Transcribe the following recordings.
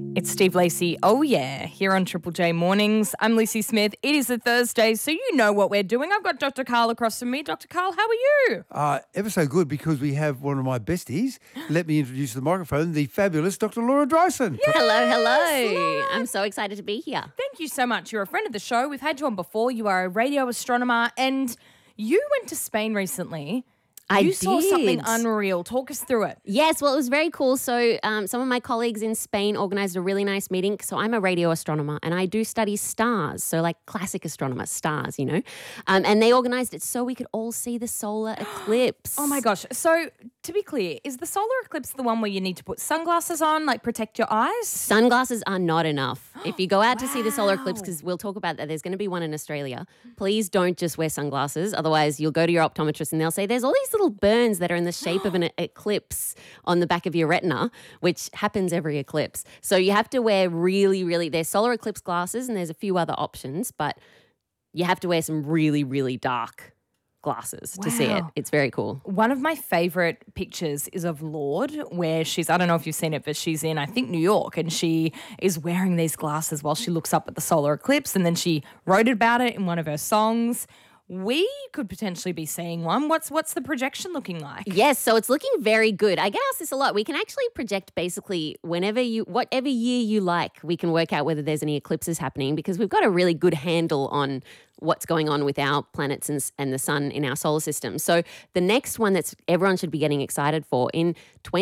It's Steve Lacey. Oh, yeah, here on Triple J Mornings. I'm Lucy Smith. It is a Thursday, so you know what we're doing. I've got Dr. Carl across from me. Dr. Carl, how are you? Ever so good, because we have one of my besties. Let me introduce the microphone, the fabulous Dr. Laura Dryson. Yes, Hello. Laura. I'm so excited to be here. Thank you so much. You're a friend of the show. We've had you on before. You are a radio astronomer, and you went to Spain recently. You saw something unreal. Talk us through it. Yes, well, it was very cool. So some of my colleagues in Spain organised a really nice meeting. So I'm a radio astronomer and I do study stars. So like classic astronomer, stars, you know. And they organised it so we could all see the solar eclipse. Oh, my gosh. So to be clear, is the solar eclipse the one where you need to put sunglasses on, like protect your eyes? Sunglasses are not enough. If you go out to see the solar eclipse, because we'll talk about that, there's going to be one in Australia, please don't just wear sunglasses. Otherwise, you'll go to your optometrist and they'll say, there's all these little burns that are in the shape of an eclipse on the back of your retina, which happens every eclipse. So you have to wear there's solar eclipse glasses and there's a few other options, but you have to wear some really, really dark glasses to see it. It's very cool. One of my favourite pictures is of Lorde, where I don't know if you've seen it, but she's in, I think, New York, and she is wearing these glasses while she looks up at the solar eclipse, and then she wrote about it in one of her songs. We could potentially be seeing one. What's the projection looking like? Yes, so it's looking very good. I get asked this a lot. We can actually project basically whatever year you like. We can work out whether there's any eclipses happening because we've got a really good handle on what's going on with our planets and the sun in our solar system. So the next one that everyone should be getting excited for, in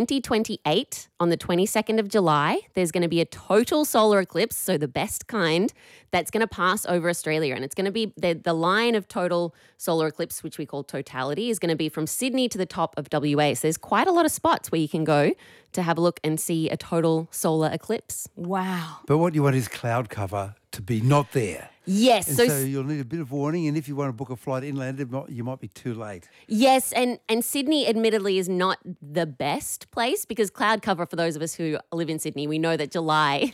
2028, on the 22nd of July, there's going to be a total solar eclipse, so the best kind, that's going to pass over Australia. And it's going to be the line of total solar eclipse, which we call totality, is going to be from Sydney to the top of WA. So there's quite a lot of spots where you can go to have a look and see a total solar eclipse. Wow. But what you want is cloud cover to be not there. Yes. And so you'll need a bit of warning, and if you want to book a flight inland, you might be too late. Yes, and Sydney admittedly is not the best place because cloud cover, for those of us who live in Sydney, we know that July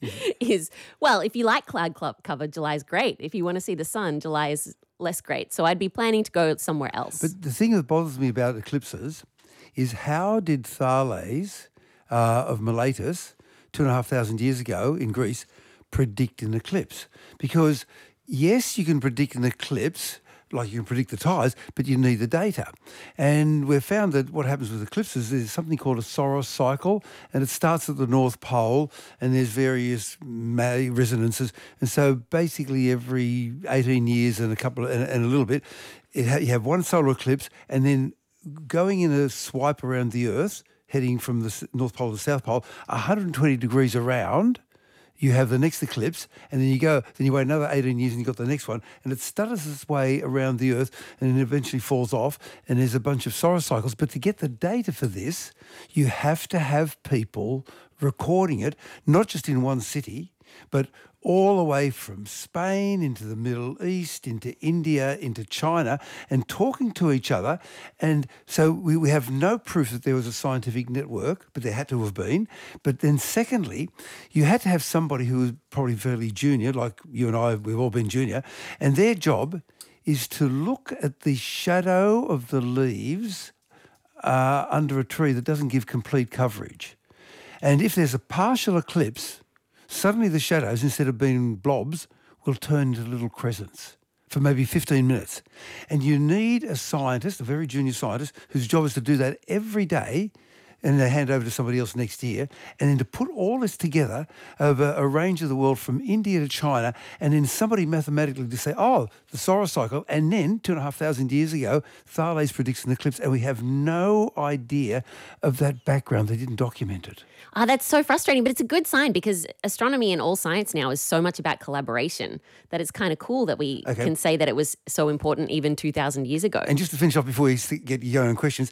is, well, if you like cloud cover, July is great. If you want to see the sun, July is less great. So I'd be planning to go somewhere else. But the thing that bothers me about eclipses is, how did Thales of Miletus 2,500 years ago in Greece predict an eclipse? Because yes, you can predict an eclipse, like you can predict the tides, but you need the data. And we've found that what happens with eclipses is something called a Saros cycle, and it starts at the North Pole, and there's various resonances. And so basically every 18 years and a little bit, you have one solar eclipse, and then going in a swipe around the Earth, heading from the North Pole to the South Pole, 120 degrees around, you have the next eclipse, and then you wait another 18 years and you've got the next one, and it stutters its way around the Earth and then eventually falls off, and there's a bunch of Saros cycles. But to get the data for this, you have to have people recording it, not just in one city, but all the way from Spain into the Middle East, into India, into China, and talking to each other. And so we have no proof that there was a scientific network, but there had to have been. But then secondly, you had to have somebody who was probably fairly junior, like you and I, we've all been junior, and their job is to look at the shadow of the leaves under a tree that doesn't give complete coverage. And if there's a partial eclipse, suddenly the shadows, instead of being blobs, will turn into little crescents for maybe 15 minutes. And you need a scientist, a very junior scientist, whose job is to do that every day, and they hand over to somebody else next year, and then to put all this together over a range of the world from India to China, and then somebody mathematically to say, oh, the Saros cycle, and then 2,500 years ago, Thales predicts an eclipse, and we have no idea of that background. They didn't document it. That's so frustrating, but it's a good sign because astronomy and all science now is so much about collaboration that it's kind of cool that we can say that it was so important even 2,000 years ago. And just to finish off before you get your own questions,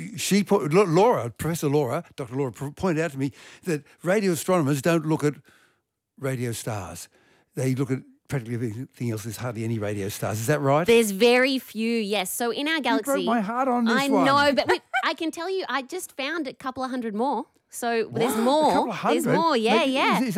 Professor Laura, Dr. Laura, pointed out to me that radio astronomers don't look at radio stars. They look at practically everything else. There's hardly any radio stars. Is that right? There's very few, yes. So in our galaxy... You broke my heart on this one. I know, but I can tell you, I just found a couple of hundred more. So there's more. A couple of hundred? There's more, yeah.